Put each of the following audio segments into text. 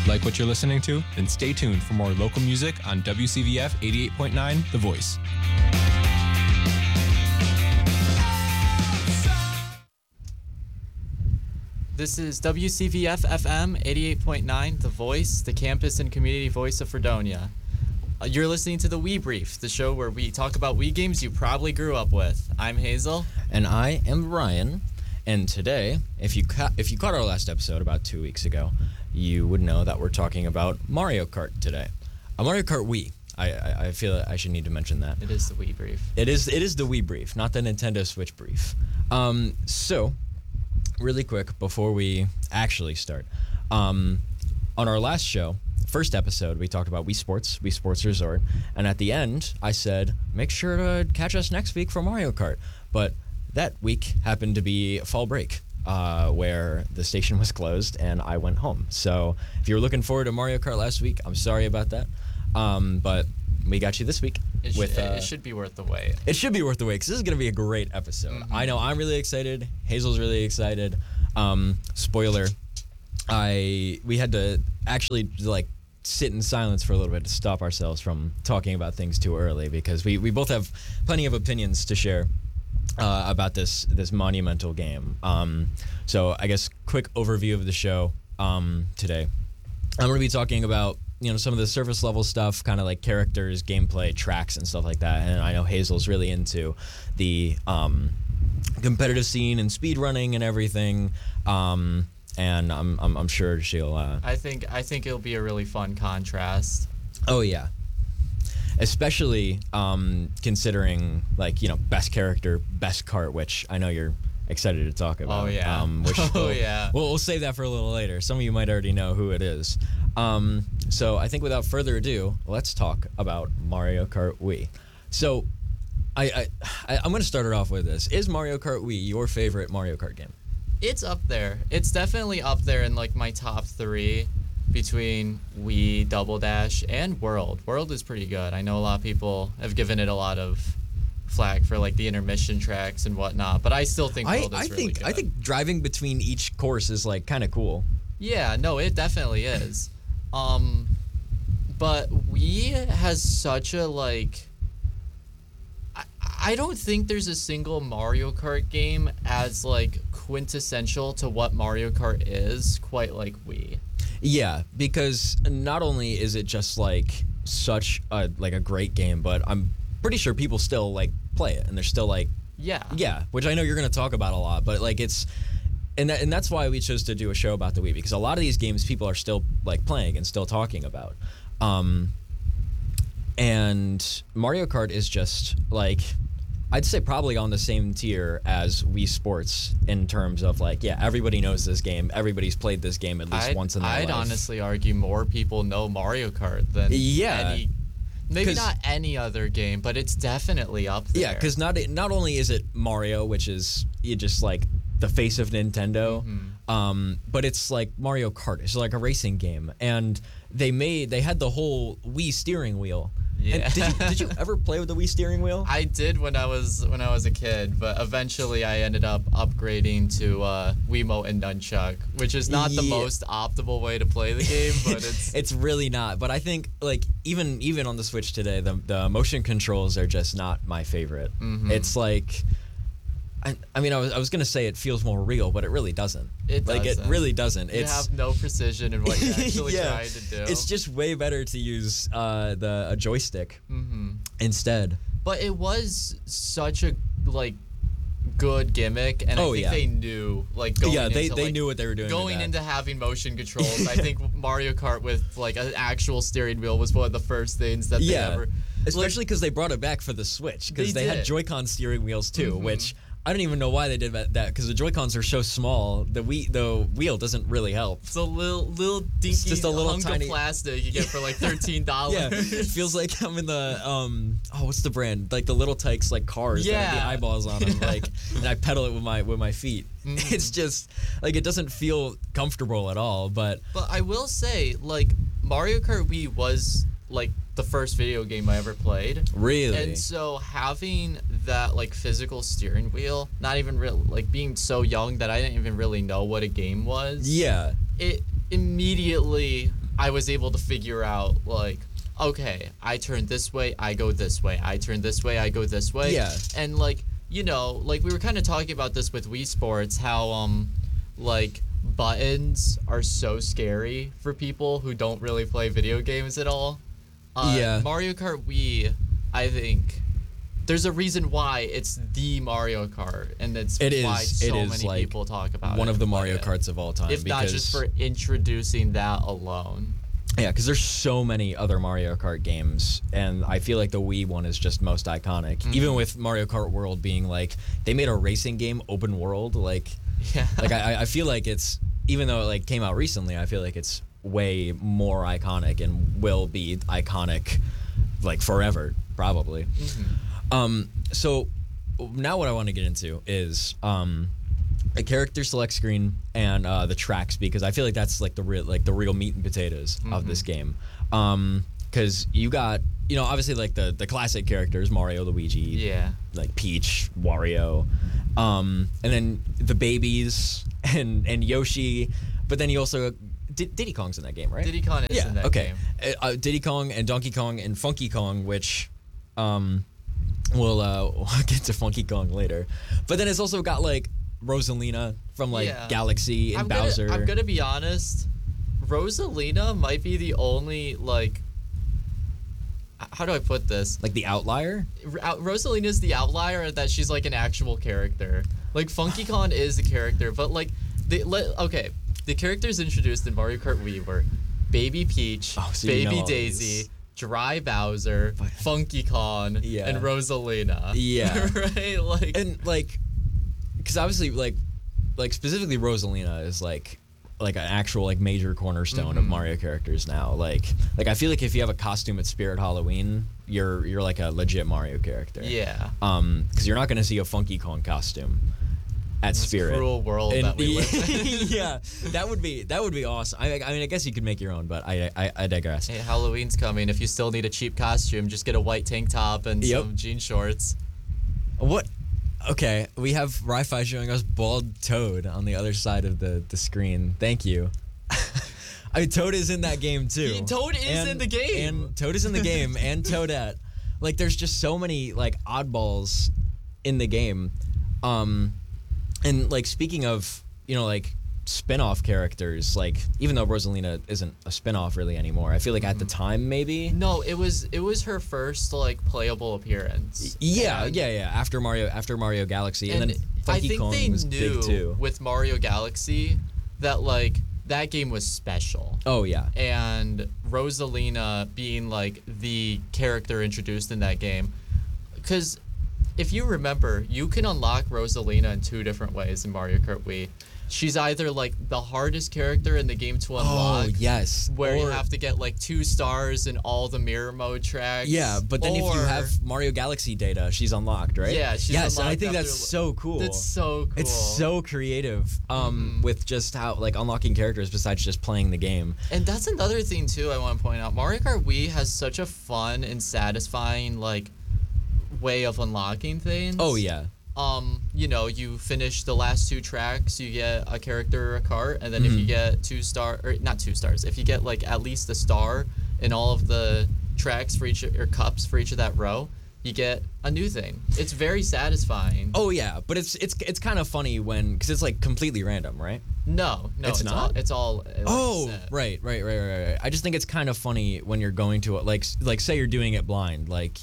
Like what you're listening to? Then stay tuned for more local music on WCVF 88.9 The Voice. This is WCVF FM 88.9 The Voice, the campus and community voice of Fredonia. You're listening to the Wii Brief, the show where we talk about Wii games you probably grew up with. I'm Hazel. And I am Ryan. And today, if you caught our last episode about 2 weeks ago, you would know that we're talking about Mario Kart today. Mario Kart Wii. I feel I should need to mention that. It is the Wii Brief. It is the Wii Brief, not the Nintendo Switch Brief. So, really quick, before we actually start, on our last show, first episode, we talked about Wii Sports Resort, and at the end, I said, make sure to catch us next week for Mario Kart. But that week happened to be fall break, where the station was closed and I went home. So if you were looking forward to Mario Kart last week, I'm sorry about that. But we got you this week. It should be worth the wait. It should be worth the wait because this is going to be a great episode. Mm-hmm. I know I'm really excited. Hazel's really excited. Spoiler, we had to actually sit in silence for a little bit to stop ourselves from talking about things too early because we both have plenty of opinions to share about this monumental game. So I guess quick overview of the show today. I'm going to be talking about some of the surface level stuff, kind of like characters, gameplay, tracks, and stuff like that. And I know Hazel's really into the competitive scene and speed running and everything. And I'm sure she'll. I think it'll be a really fun contrast. Oh yeah. Especially considering best character, best kart, which I know you're excited to talk about. Oh yeah. Yeah. We'll save that for a little later. Some of you might already know who it is. So I think without further ado, let's talk about Mario Kart Wii. So I'm going to start it off with this. Is Mario Kart Wii your favorite Mario Kart game? It's up there. It's definitely up there in my top 3. Between Wii, Double Dash, and World. World is pretty good. I know a lot of people have given it a lot of flack for the intermission tracks and whatnot, but I still think World is really good. I think driving between each course is kind of cool. Yeah, no, it definitely is. But Wii has such a I don't think there's a single Mario Kart game as quintessential to what Mario Kart is quite like Wii. Yeah, because not only is it just such a great game, but I'm pretty sure people still play it and they're still yeah, which I know you're going to talk about a lot, but it's and that's why we chose to do a show about the Wii, because a lot of these games people are still playing and still talking about. And Mario Kart is just I'd say probably on the same tier as Wii Sports in terms of everybody knows this game. Everybody's played this game at least once in their life. I'd honestly argue more people know Mario Kart than maybe not any other game, but it's definitely up there. Yeah, because not only is it Mario, which is just the face of Nintendo, but it's Mario Kart. It's a racing game, and they had the whole Wii steering wheel. Yeah. And did you ever play with the Wii steering wheel? I did when I was a kid, but eventually I ended up upgrading to Wiimote and Nunchuck, which is not the most optimal way to play the game, but it's really not. But I think even on the Switch today, the motion controls are just not my favorite. Mm-hmm. It's I was gonna say it feels more real, but it really doesn't. It doesn't. It really doesn't. You have no precision in what you're actually trying to do. It's just way better to use a joystick instead. But it was such a good gimmick, and I think they knew they knew what they were doing. Going into having motion controls, I think Mario Kart with an actual steering wheel was one of the first things that they ever. Especially because they brought it back for the Switch, because they had Joy-Con steering wheels too, which. I don't even know why they did that because the Joy-Cons are so small. The wheel doesn't really help. It's a little dinky just a little hunk tiny of plastic you get for $13. Yeah, it feels like I'm in the what's the brand? The little Tykes cars that have the eyeballs on them. And I pedal it with my feet. Mm-hmm. It's just it doesn't feel comfortable at all. But I will say Mario Kart Wii was the first video game I ever played. Really? And so having that physical steering wheel, not even real being so young that I didn't even really know what a game was. Yeah. It immediately I was able to figure out like, okay, I turn this way, I go this way. I turn this way, I go this way. Yeah. And like, you know, like we were kind of talking about this with Wii Sports, how like buttons are so scary for people who don't really play video games at all. Yeah. Mario Kart Wii, I think there's a reason why it's the Mario Kart, and that's why so many like people talk about it. one of the and play Mario it. Karts of all time. If not just for introducing that alone. Yeah, because there's so many other Mario Kart games, and I feel like the Wii one is just most iconic. Mm-hmm. Even with Mario Kart World being like, they made a racing game open world. Like, Yeah. like I feel like it's, even though it like came out recently, I feel like it's way more iconic and will be iconic like forever, probably. So now what I want to get into is a character select screen and the tracks, because I feel like that's like the real meat and potatoes of this game. Because you got, you know, obviously like the classic characters, Mario, Luigi, Yeah. like Peach, Wario, and then the babies and Yoshi, but then you also Diddy Kong's in that game, right? Diddy Kong is in that game. Diddy Kong and Donkey Kong and Funky Kong, which we'll get to Funky Kong later. But then it's also got like Rosalina from like Yeah. Galaxy and Bowser. I'm gonna be honest. Rosalina might be the only like. How do I put this? Like the outlier? Rosalina's the outlier that she's like an actual character. Like Funky Kong is a character, but like the characters introduced in Mario Kart Wii were Baby Peach, Oh, so you know Baby all Daisy, these. Dry Bowser, Funky Kong, Yeah. and Rosalina. Yeah. Right? Like And like, because obviously like specifically Rosalina is like an actual like major cornerstone of Mario characters now. Like I feel like if you have a costume at Spirit Halloween, you're like a legit Mario character. yeah. Because you're not gonna see a Funky Kong costume at Spirit. Cruel world And- that we live in. Yeah, that would be awesome. I mean, I guess you could make your own, but I digress. Hey, Halloween's coming. If you still need a cheap costume, just get a white tank top and Yep. some jean shorts. What? Okay, we have Ri-Fi showing us bald Toad on the other side of the screen. Thank you. I mean, Toad is in that game too. Toad is in the game. And Toad is in the game, and Toadette. Like, there's just so many like oddballs in the game. And like speaking of, you know, like spin-off characters, like even though Rosalina isn't a spin-off really anymore, I feel like at the time maybe. No, it was her first like playable appearance. Yeah, And- yeah. After Mario Galaxy, and, then I Funky think Kong they was knew big too. with Mario Galaxy that like that game was special. Oh yeah. And Rosalina being like the character introduced in that game, because if you remember, you can unlock Rosalina in two different ways in Mario Kart Wii. She's either like the hardest character in the game to unlock, Oh yes. where you Or- have to get like 2 stars in all the mirror mode tracks. Yeah, but then if you or- have Mario Galaxy data, she's unlocked, right? Yeah, she's yes, and I unlocked think that's after- so cool. That's so cool. It's so creative, with just how like unlocking characters besides just playing the game. And that's another thing too I want to point out. Mario Kart Wii has such a fun and satisfying like way of unlocking things. Oh yeah. You know, you finish the last 2 tracks, you get a character or a cart, and then if you get 2 star or not 2 stars, if you get like at least a star in all of the tracks for each or cups for each of that row, you get a new thing. It's very satisfying. Oh yeah, but it's kind of funny because it's like completely random, right? No, It's not? It's all. Like, Oh, set. right. I just think it's kind of funny when you're going to it, like say you're doing it blind, like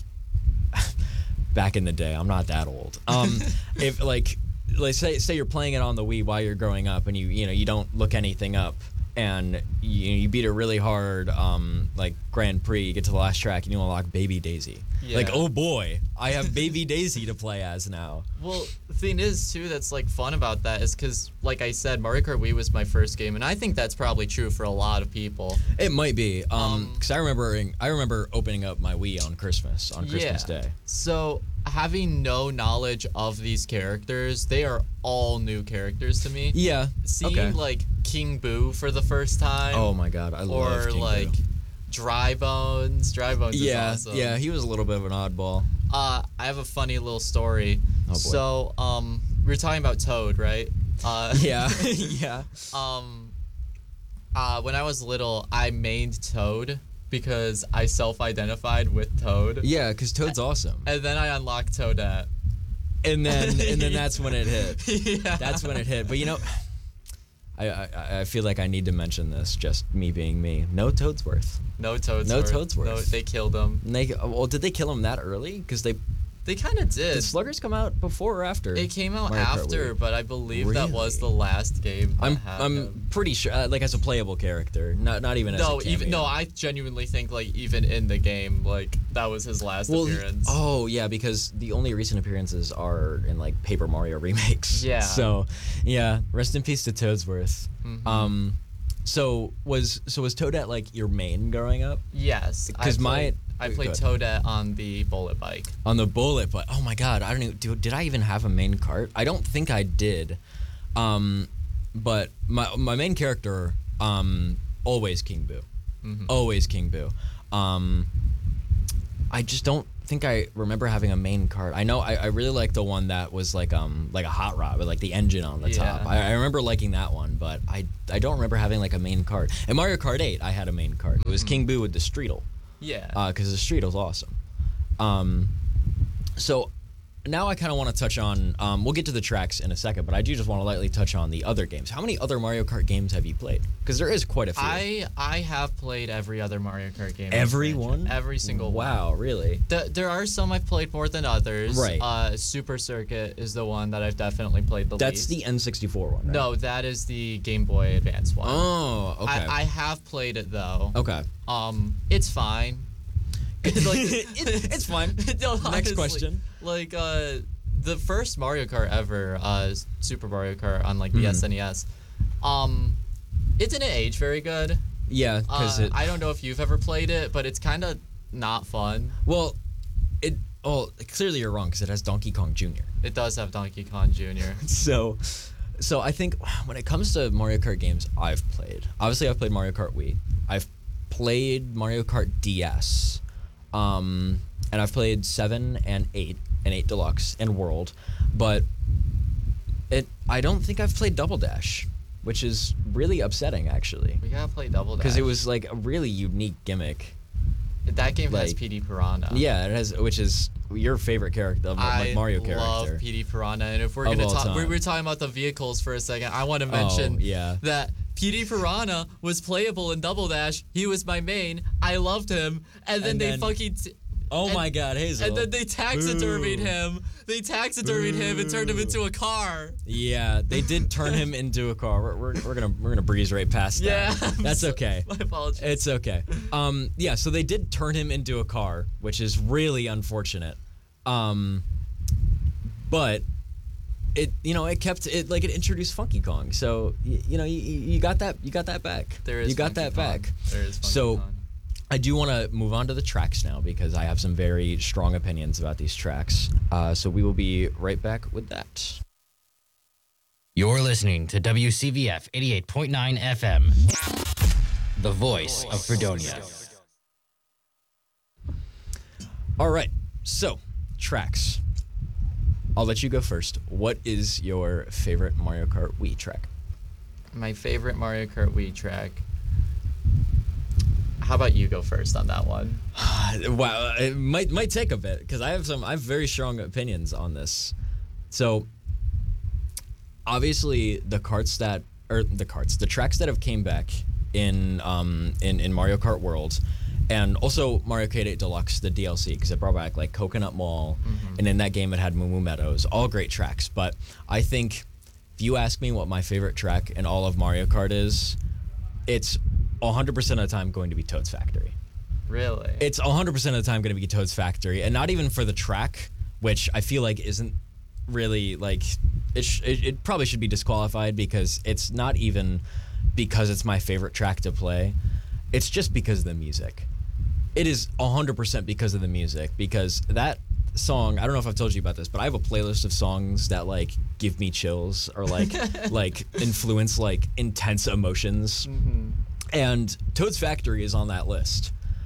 back in the day. I'm not that old. If like say you're playing it on the Wii while you're growing up, and you don't look anything up, and you beat a really hard like Grand Prix, you get to the last track and you unlock Baby Daisy. Yeah. Like, oh boy, I have Baby Daisy to play as now. Well, the thing is too that's like fun about that is because, like I said, Mario Kart Wii was my first game, and I think that's probably true for a lot of people. It might be, because I remember opening up my Wii on Christmas Day. So having no knowledge of these characters, they are all new characters to me. Yeah. Seeing okay. like King Boo for the first time. Oh my God, I love Or King like Boo. Dry Bones. Dry Bones is Yeah, awesome. yeah, he was a little bit of an oddball. I have a funny little story. Oh, boy. So, we were talking about Toad, right? Yeah, yeah. When I was little, I mained Toad because I self-identified with Toad. Yeah, because Toad's awesome. And then I unlocked Toadette. And then that's when it hit. Yeah. That's when it hit. But I feel like I need to mention this, just me being me. No Toadsworth. No Toadsworth. No Toadsworth. No, they killed him. Well, did they kill him that early? Because They kind of did. did Sluggers come out before or after? It came out Mario Kart after, Wii? but I believe that was the Really? last game. That had I'm him. pretty sure, like as a playable character, not even as a cameo. I genuinely think like even in the game, like that was his last appearance. Oh yeah, because the only recent appearances are in like Paper Mario remakes. Yeah. So, yeah, rest in peace to Toadsworth. Mm-hmm. So was Toadette like your main growing up? Yes, 'Cause I played good. Toadette on the bullet bike. On the bullet, but oh my god, I don't even did I even have a main cart? I don't think I did. But my main character, always King Boo. Mm-hmm. Always King Boo. I just don't think I remember having a main cart. I know I really like the one that was like a hot rod with like the engine on the top. Yeah. I remember liking that one, but I don't remember having like a main cart. In Mario Kart 8, I had a main cart. It was King Boo with the Streetle. Yeah. Because the Streetle's awesome. So now I kind of want to touch on, we'll get to the tracks in a second, but I do just want to lightly touch on the other games. How many other Mario Kart games have you played? Because there is quite a few. I have played every other Mario Kart game. in the Every franchise. one? Every single one. Wow, really? There are some I've played more than others. Right. Super Circuit is the one that I've definitely played the That's least. the N64 one, right? No, that is the Game Boy Advance one. Oh, okay. I have played it though. Okay. It's fine. It's fine. No, Next honestly, question. Like the first Mario Kart ever, Super Mario Kart on like the SNES, it didn't age very good. Yeah, because I don't know if you've ever played it, but it's kind of not fun. well, clearly you're wrong because it has Donkey Kong Jr. It does have Donkey Kong Jr. So I think when it comes to Mario Kart games I've played, obviously I've played Mario Kart Wii. I've played Mario Kart DS. And I've played 7 and 8 and 8 Deluxe and World, but I don't think I've played Double Dash, which is really upsetting actually, We gotta play Double Dash because it was like a really unique gimmick. that game has like- PD Piranha. Yeah, it has, which is your favorite character, like Mario character. I love PD Piranha, and if we're Of gonna all talk, time. we're talking about the vehicles for a second. I want to mention yeah. that PD Piranha was playable in Double Dash. He was my main. I loved him, and then And they then- fucking. Oh and- my God, Hazel. And then they taxidermied Boo. him. They taxidermied him and turned him into a car. Yeah, they did turn him into a car. We're gonna breeze right past that. Yeah, I'm That's so- okay. My apologies. It's okay. Yeah, so they did turn him into a car, which is really unfortunate. But it kept it, like, it introduced Funky Kong. So you got that back. There is you got Funky that Kong. back. There is Funky So Kong. I do want to move on to the tracks now because I have some very strong opinions about these tracks. So we will be right back with that. You're listening to WCVF 88.9 FM, the voice of Fredonia. All right, so tracks. I'll let you go first. What is your favorite Mario Kart Wii track? My favorite Mario Kart Wii track. How about you go first on that one? Wow, it might take a bit because I have very strong opinions on this. So obviously the tracks that have came back in Mario Kart World, and also Mario Kart 8 Deluxe, the DLC, because it brought back like Coconut Mall, and in that game it had Moo Moo Meadows, all great tracks. But I think if you ask me what my favorite track in all of Mario Kart is, it's 100% of the time going to be Toad's Factory. Really? It's 100% of the time going to be Toad's Factory, and not even for the track, which I feel like isn't really like it probably should be disqualified because it's not even because it's my favorite track to play. It's just because of the music. It is 100% because of the music, because that song, I don't know if I've told you about this, but I have a playlist of songs that like give me chills or like like influence like intense emotions. And Toad's Factory is on that list.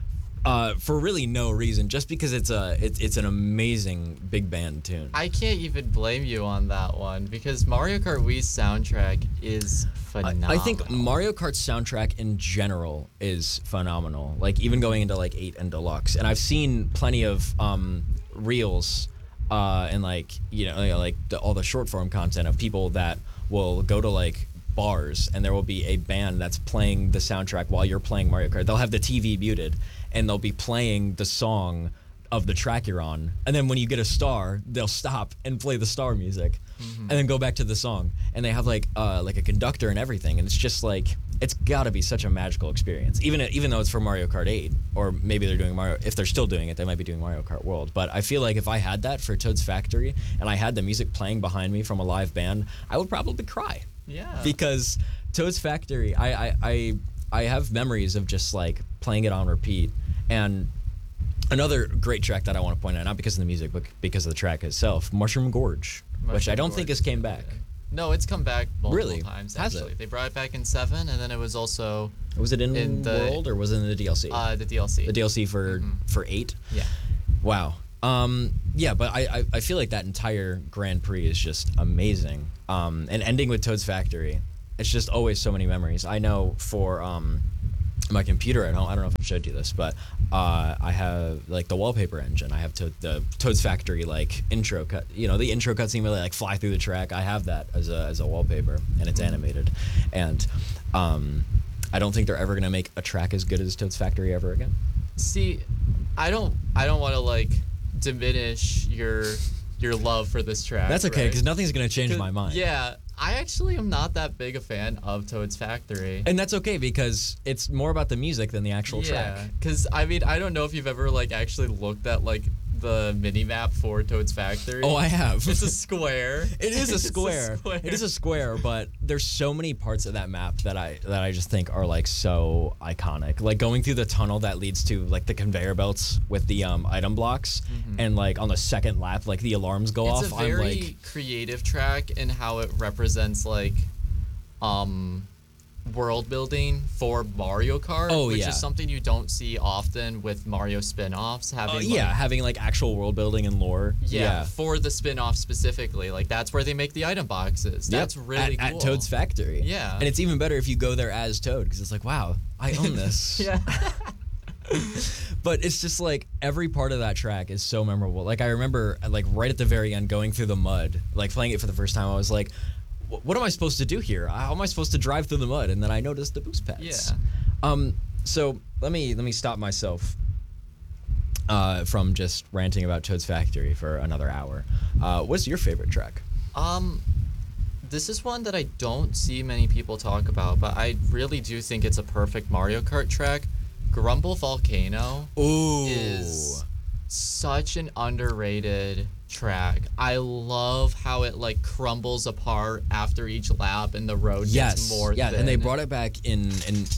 For really no reason, just because it's an amazing big band tune. I can't even blame you on that one because Mario Kart Wii's soundtrack is phenomenal. I think Mario Kart's soundtrack in general is phenomenal. Like even going into like 8 and Deluxe, and I've seen plenty of reels and like all the short form content of people that will go to like bars and there will be a band that's playing the soundtrack while you're playing Mario Kart. They'll have the TV muted and they'll be playing the song of the track you're on, and then when you get a star they'll stop and play the star music and then go back to the song, and they have like a conductor and everything, and it's just like it's gotta be such a magical experience, even though it's for Mario Kart 8, or maybe they're doing if they're still doing it, they might be doing Mario Kart World. But I feel like if I had that for Toad's Factory and I had the music playing behind me from a live band, I would probably cry. Yeah. Because Toad's Factory, I have memories of just like playing it on repeat. And another great track that I want to point out, not because of the music, but because of the track itself, Mushroom Gorge, which I don't think has came back. No, it's come back multiple times, Has actually. it? They brought it back in 7, and then it was also... Was it in the World, or was it in the DLC? The DLC. The DLC for 8? Yeah. Wow. Yeah, but I feel like that entire Grand Prix is just amazing. And ending with Toad's Factory, it's just always so many memories. I know for my computer at home, I don't know if I showed you this, but I have like the wallpaper engine. I have the Toad's Factory like intro cut. You know, the intro cutscene where they like fly through the track. I have that as a wallpaper, and it's animated. And I don't think they're ever gonna make a track as good as Toad's Factory ever again. See, I don't want to like diminish your love for this track. That's okay, right? because nothing's gonna change my mind. Yeah, I actually am not that big a fan of Toad's Factory. And that's okay, because it's more about the music than the actual track. Yeah, because I mean, I don't know if you've ever like actually looked at like the mini map for Toad's Factory. Oh, I have. It's a square. It is a It's square. It is a square, but there's so many parts of that map that I just think are like so iconic. Like going through the tunnel that leads to like the conveyor belts with the item blocks, and like on the second lap, like the alarms go off. It's a very I'm like, creative track in how it represents like world building for Mario Kart, which yeah. is something you don't see often with Mario spin-offs. Having having like actual world building and lore. Yeah, for the spin-off specifically. Like that's where they make the item boxes. That's really cool. At Toad's Factory. Yeah. And it's even better if you go there as Toad, because it's like, wow, I own this. Yeah. But it's just like every part of that track is so memorable. Like I remember like right at the very end going through the mud, like playing it for the first time, I was like, what am I supposed to do here? How am I supposed to drive through the mud? And then I noticed the boost pads. Yeah. So let me stop myself from just ranting about Toad's Factory for another hour. What's your favorite track? This is one that I don't see many people talk about, but I really do think it's a perfect Mario Kart track. Grumble Volcano is such an underrated track. I love how it like crumbles apart after each lap and the road gets more thin. And they brought it back in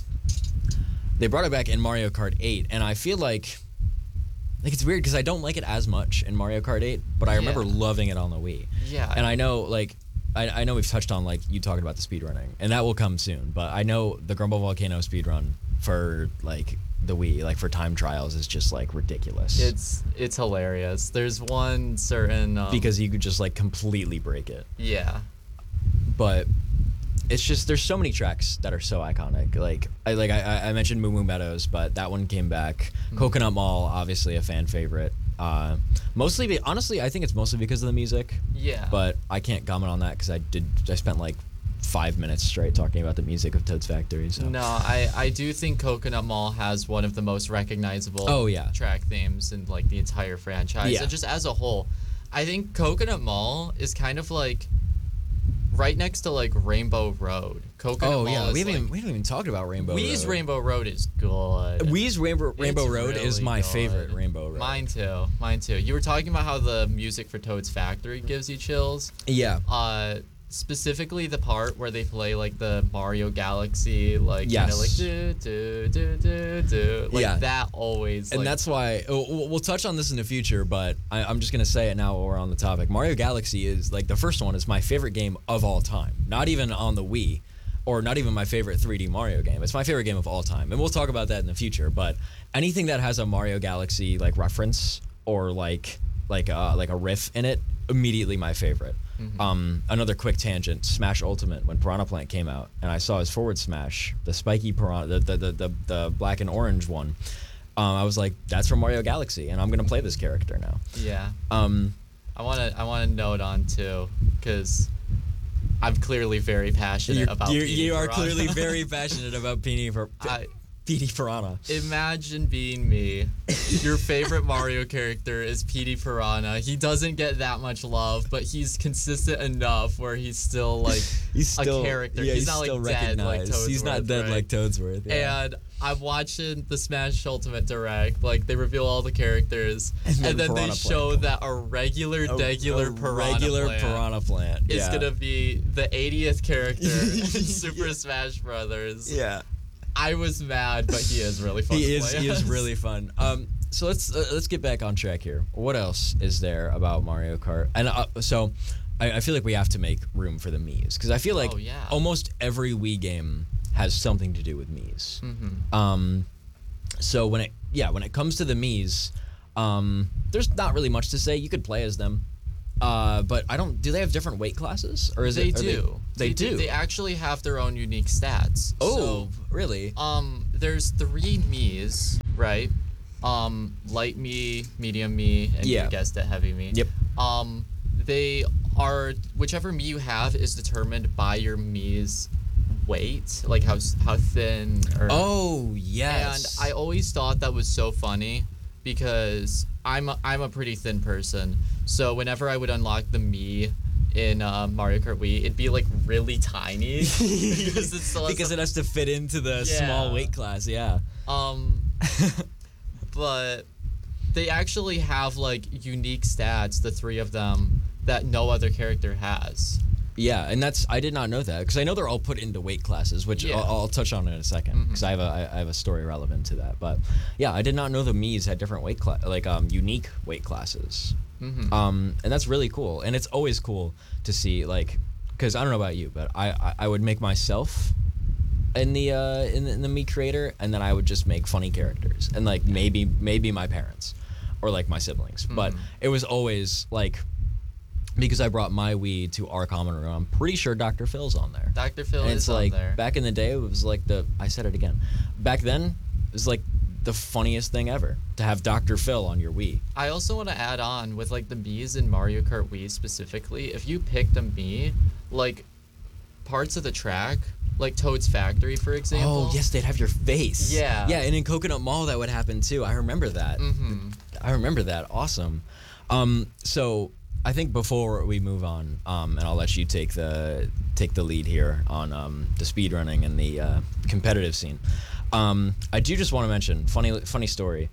Mario Kart 8, and I feel like it's weird because I don't like it as much in Mario Kart 8, but I remember loving it on the Wii. Yeah. And I know like I know we've touched on like you talking about the speedrunning, and that will come soon, but I know the Grumble Volcano speedrun for like the Wii, like for time trials, is just like ridiculous. It's hilarious. There's one certain because you could just like completely break it. Yeah. But it's just there's so many tracks that are so iconic. Like I mentioned Moo Moo Meadows, but that one came back. Coconut Mall, obviously a fan favorite. Honestly, I think it's mostly because of the music. Yeah. But I can't comment on that because I spent like 5 minutes straight talking about the music of Toad's Factory. So. No, I do think Coconut Mall has one of the most recognizable track themes in like the entire franchise. Yeah. And just as a whole, I think Coconut Mall is kind of like right next to like Rainbow Road. Coconut Mall we is haven't even talked about Rainbow Wii's Road. Rainbow Road is good. Wii's Rainbow Road It's is my really favorite good. Rainbow Road. Mine too. You were talking about how the music for Toad's Factory gives you chills. Yeah. Specifically the part where they play like the Mario Galaxy, like kind of like do do do do do, like that always. And like, that's why we'll touch on this in the future, but I'm just gonna say it now while we're on the topic. Mario Galaxy is like the first one is my favorite game of all time. Not even on the Wii. or not even my favorite 3D Mario game. It's my favorite game of all time, and we'll talk about that in the future. But anything that has a Mario Galaxy like reference or like a riff in it, immediately my favorite. Another quick tangent: Smash Ultimate, when Piranha Plant came out, and I saw his forward smash, the spiky piranha, the black and orange one. I was like, that's from Mario Galaxy, and I'm gonna play this character now. Yeah. I wanna note on too, because I'm clearly very passionate about you are Piranha. clearly very passionate about Petey Piranha. Imagine being me. Your favorite Mario character is Petey Piranha. He doesn't get that much love, but he's consistent enough where he's still like a character. Yeah, he's not still like dead like recognized. Toadsworth. He's not dead right? like Toadsworth. Yeah. And I'm watching the Smash Ultimate Direct. Like, they reveal all the characters, and then they Piranha show Plant. that a regular Piranha Plant is gonna be the 80th character in Super Smash Brothers. Yeah. I was mad, but he is really fun. He to play is as. really fun. So let's get back on track here. What else is there about Mario Kart? And so I feel like we have to make room for the Mii's, because I feel like almost every Wii game has something to do with Mii's. So when it comes to the Mii's, there's not really much to say. You could play as them. But I don't. Do they have different weight classes, or is They it? do. They do. They actually have their own unique stats. Oh, really? There's 3 Mii's, right? Light Mii, medium Mii, and you guessed it, heavy Mii. Yep. They are, whichever Mii you have is determined by your Mii's weight, like how thin. Or, Oh, yes. And I always thought that was so funny, because I'm a pretty thin person. So whenever I would unlock the Mii in Mario Kart Wii, it'd be like really tiny because it has to fit into the small weight class. Yeah. But they actually have like unique stats, the 3 of them, that no other character has. Yeah, and I did not know that, because I know they're all put into weight classes, which I'll touch on in a second, because I have a story relevant to that. But yeah, I did not know the Mii's had different weight unique weight classes. And that's really cool, and it's always cool to see, like, because I don't know about you, but I would make myself in the Mii creator, and then I would just make funny characters, and like maybe my parents or like my siblings, but it was always like, because I brought my Wii to our common room, I'm pretty sure Dr. Phil's on there. Dr. Phil and is it's on like, there. back in the day, it was like I said it again. Back then, it was like the funniest thing ever to have Dr. Phil on your Wii. I also want to add on with like the Mii's in Mario Kart Wii specifically. If you picked a Mii, like parts of the track, like Toad's Factory, for example. Oh yes, they'd have your face. Yeah. Yeah, and in Coconut Mall that would happen too. I remember that. I remember that. Awesome. So I think before we move on, and I'll let you take the lead here on the speedrunning and the competitive scene. I do just want to mention funny story.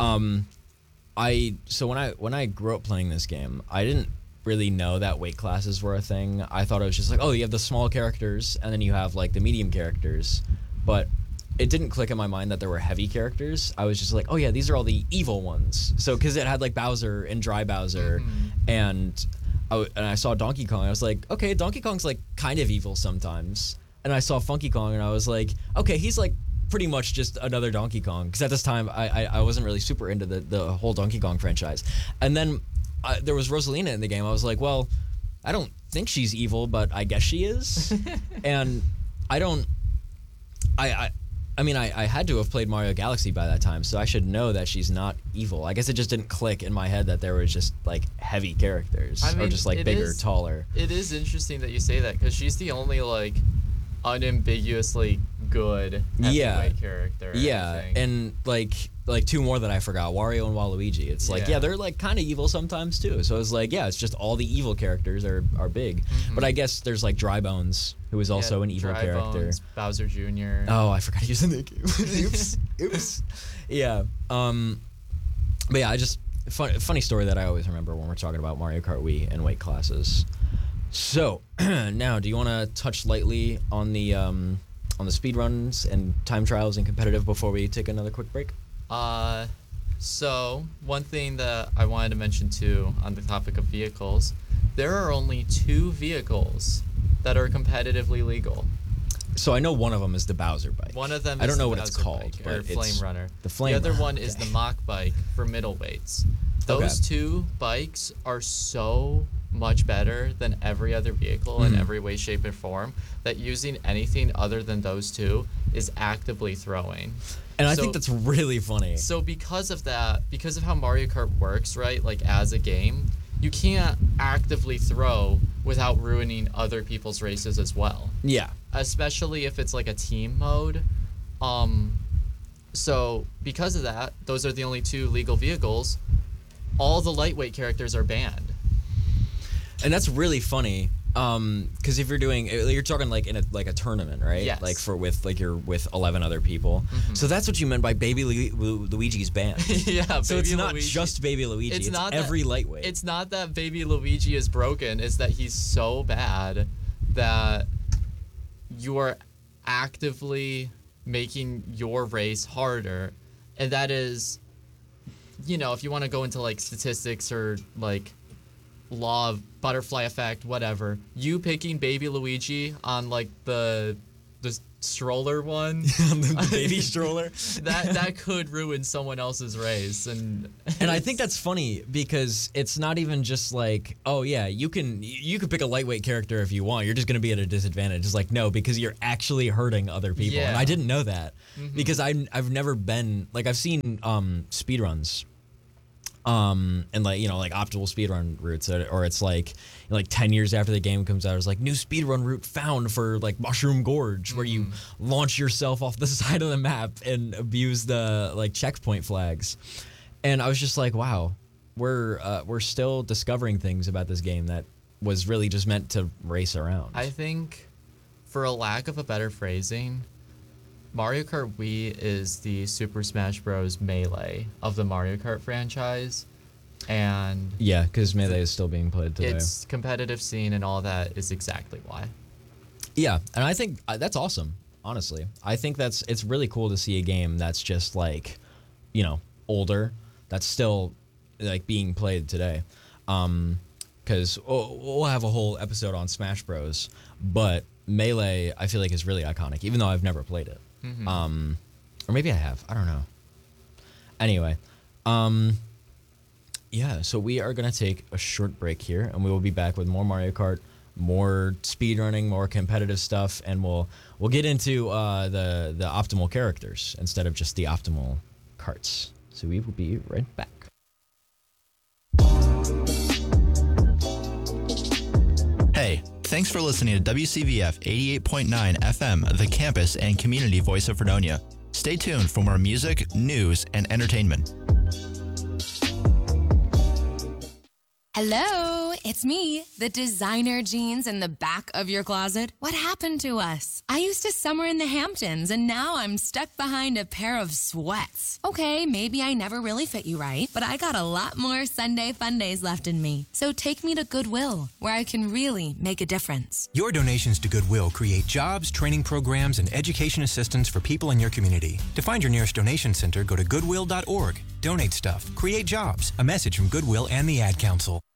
So when I grew up playing this game, I didn't really know that weight classes were a thing. I thought it was just like, oh, you have the small characters and then you have like the medium characters, but it didn't click in my mind that there were heavy characters. I was just like, oh yeah, these are all the evil ones. So because it had like Bowser and Dry Bowser, and I saw Donkey Kong, I was like, okay, Donkey Kong's like kind of evil sometimes. And I saw Funky Kong and I was like, okay, he's like pretty much just another Donkey Kong, because at this time I wasn't really super into the whole Donkey Kong franchise. And then there was Rosalina in the game. I was like, well, I don't think she's evil, but I guess she is. And I mean, I had to have played Mario Galaxy by that time, so I should know that she's not evil. I guess it just didn't click in my head that there were just like heavy characters, or just like bigger, taller. It is interesting that you say that, because she's the only like unambiguously good heavyweight character. Yeah, and like 2 more that I forgot, Wario and Waluigi. It's like, yeah, they're like kind of evil sometimes too. So it's like, yeah, it's just all the evil characters are big. But I guess there's like Dry Bones, who is also an evil character. Bones, Bowser Jr. Oh, I forgot to use the name. Oops. Yeah. But yeah, funny story that I always remember when we're talking about Mario Kart Wii and weight classes. So now, do you want to touch lightly on the speedruns and time trials and competitive before we take another quick break? So one thing that I wanted to mention too on the topic of vehicles, there are only 2 vehicles that are competitively legal. So I know one of them is the Bowser bike. One of them I is don't know the what it's Bowser called, bike, but or it's Flame Runner. the Flame The other Runner, one is the okay. Mach bike for middleweights. Those Okay. two bikes are so much better than every other vehicle in every way, shape, and form that using anything other than those two is actively throwing. And I So- think that's really funny. So because of that, because of how Mario Kart works, right, like as a game, you can't actively throw without ruining other people's races as well. Yeah. Especially if it's like a team mode. So because of that, those are the only two legal vehicles. All the lightweight characters are banned. And that's really funny. Because if you're talking like in a tournament, right? Yes. Like you're with 11 other people. So that's what you meant by Baby Luigi's band. Yeah. So it's Baby not Luigi. just Baby Luigi. It's not every that, lightweight. It's not that Baby Luigi is broken. It's that he's so bad that you are actively making your race harder, and that is, if you want to go into like statistics or like law of butterfly effect, whatever, you picking Baby Luigi on like the stroller one, the baby stroller. that could ruin someone else's race. And I think that's funny because it's not even just like, oh yeah, you can pick a lightweight character if you want. You're just gonna be at a disadvantage. It's like, no, because you're actually hurting other people. Yeah. And I didn't know that because I've never been like, I've seen speedruns. And like optimal speedrun routes, or it's like 10 years after the game comes out, it's like new speedrun route found for like Mushroom Gorge, where you launch yourself off the side of the map and abuse the like checkpoint flags. And I was just like, wow, we're still discovering things about this game that was really just meant to race around. I think, for a lack of a better phrasing, Mario Kart Wii is the Super Smash Bros. Melee of the Mario Kart franchise, and Yeah, because Melee is still being played today. its competitive scene and all that is exactly why. Yeah, and I think that's awesome, honestly. I think it's really cool to see a game that's just like, older, that's still like being played today. Because we'll have a whole episode on Smash Bros. But Melee, I feel like, is really iconic, even though I've never played it. Or maybe I have. I don't know. Anyway, yeah, so we are going to take a short break here, and we will be back with more Mario Kart, more speedrunning, more competitive stuff, and we'll get into the optimal characters instead of just the optimal carts. So we will be right back. Hey, thanks for listening to WCVF 88.9 FM, the campus and community voice of Fredonia. Stay tuned for more music, news, and entertainment. Hello, it's me, the designer jeans in the back of your closet. What happened to us? I used to summer in the Hamptons, and now I'm stuck behind a pair of sweats. Okay, maybe I never really fit you right, but I got a lot more Sunday fun days left in me. So take me to Goodwill, where I can really make a difference. Your donations to Goodwill create jobs, training programs, and education assistance for people in your community. To find your nearest donation center, go to goodwill.org. Donate stuff. Create jobs. A message from Goodwill and the Ad Council.